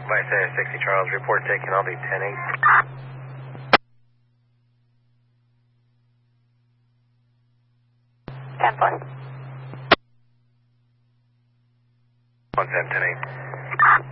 Vice 60 Charles, report taken. I'll be 10-8. 10-4. 110, 10-8.